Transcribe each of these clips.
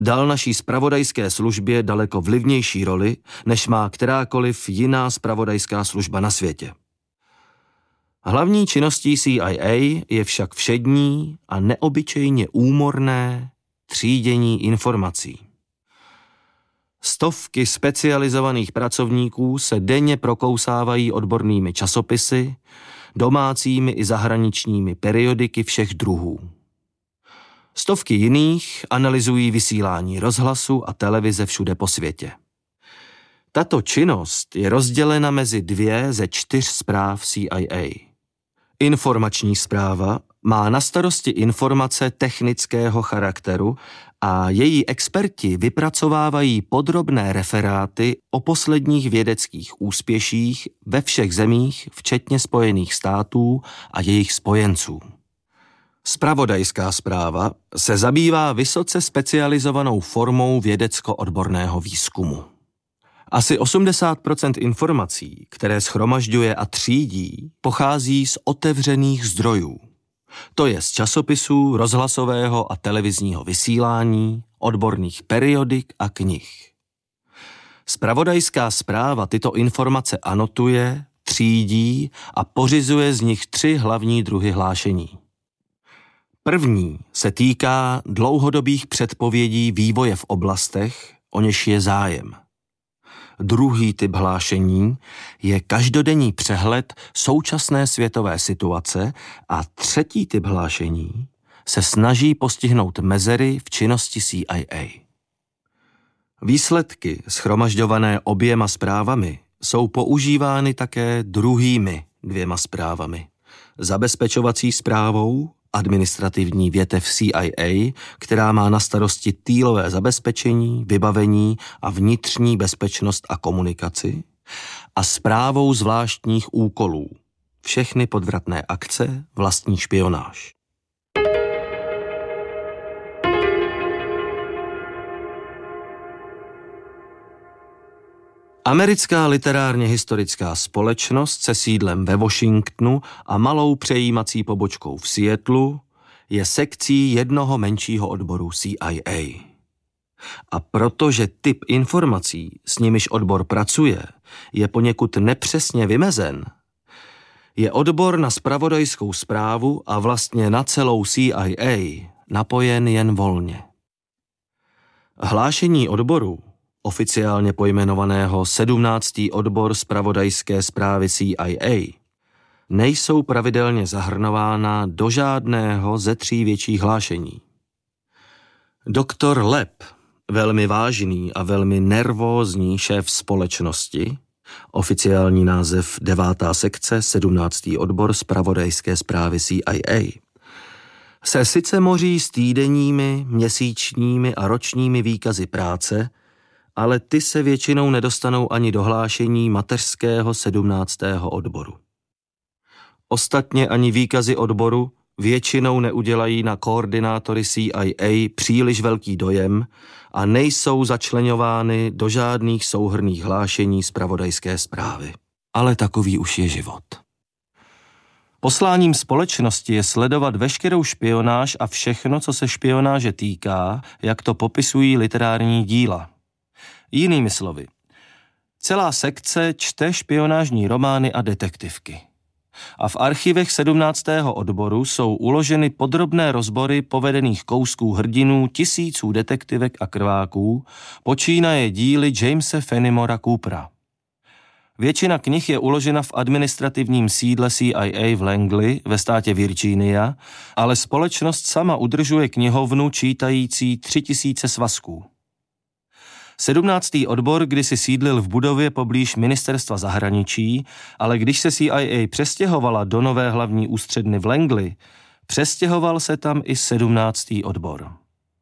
dal naší zpravodajské službě daleko vlivnější roli, než má kterákoliv jiná zpravodajská služba na světě. Hlavní činností CIA je však všední a neobyčejně úmorné třídění informací. Stovky specializovaných pracovníků se denně prokousávají odbornými časopisy, domácími i zahraničními periodiky všech druhů. Stovky jiných analyzují vysílání rozhlasu a televize všude po světě. Tato činnost je rozdělena mezi 2 ze 4 správ CIA. Informační správa má na starosti informace technického charakteru a její experti vypracovávají podrobné referáty o posledních vědeckých úspěších ve všech zemích, včetně Spojených států a jejich spojenců. Zpravodajská správa se zabývá vysoce specializovanou formou vědecko-odborného výzkumu. Asi 80% informací, které shromažďuje a třídí, pochází z otevřených zdrojů. To je z časopisů, rozhlasového a televizního vysílání, odborných periodik a knih. Zpravodajská správa tyto informace anotuje, třídí a pořizuje z nich 3 hlavní druhy hlášení. První se týká dlouhodobých předpovědí vývoje v oblastech, o něž je zájem. Druhý typ hlášení je každodenní přehled současné světové situace a třetí typ hlášení se snaží postihnout mezery v činnosti CIA. Výsledky shromažďované oběma zprávami jsou používány také druhými 2 zprávami. Zabezpečovací zprávou, administrativní větev CIA, která má na starosti týlové zabezpečení, vybavení a vnitřní bezpečnost a komunikaci, a správou zvláštních úkolů, všechny podvratné akce, vlastní špionáž. Americká literárně historická společnost se sídlem ve Washingtonu a malou přejímací pobočkou v Seattlu je sekcí jednoho menšího odboru CIA. A protože typ informací, s nimiž odbor pracuje, je poněkud nepřesně vymezen, je odbor na zpravodajskou správu a vlastně na celou CIA napojen jen volně. Hlášení odboru, oficiálně pojmenovaného 17. odbor zpravodajské zprávy CIA, nejsou pravidelně zahrnována do žádného ze 3 větších hlášení. Doktor Leb, velmi vážný a velmi nervózní šéf společnosti, oficiální název 9. sekce 17. odbor zpravodajské zprávy CIA, se sice moří s týdenními, měsíčními a ročními výkazy práce, ale ty se většinou nedostanou ani do hlášení mateřského 17. odboru. Ostatně ani výkazy odboru většinou neudělají na koordinátory CIA příliš velký dojem a nejsou začleňovány do žádných souhrnných hlášení zpravodajské zprávy. Ale takový už je život. Posláním společnosti je sledovat veškerou špionáž a všechno, co se špionáže týká, jak to popisují literární díla. Jinými slovy, celá sekce čte špionážní romány a detektivky. A v archivech 17. odboru jsou uloženy podrobné rozbory povedených kousků hrdinů tisíců detektivek a krváků, počínaje díly Jamese Fenimora Coopera. Většina knih je uložena v administrativním sídle CIA v Langley ve státě Virginia, ale společnost sama udržuje knihovnu čítající 3000 svazků. 17. odbor kdysi sídlil v budově poblíž ministerstva zahraničí, ale když se CIA přestěhovala do nové hlavní ústředny v Langley, přestěhoval se tam i 17. odbor.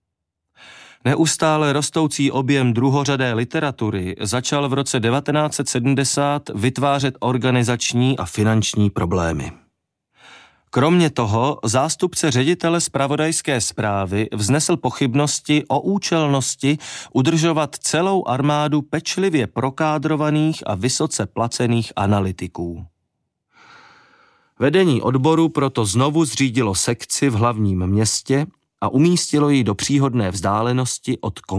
Neustále rostoucí objem druhořadé literatury začal v roce 1970 vytvářet organizační a finanční problémy. Kromě toho zástupce ředitele zpravodajské zprávy vznesl pochybnosti o účelnosti udržovat celou armádu pečlivě prokádrovaných a vysoce placených analytiků. Vedení odboru proto znovu zřídilo sekci v hlavním městě a umístilo ji do příhodné vzdálenosti od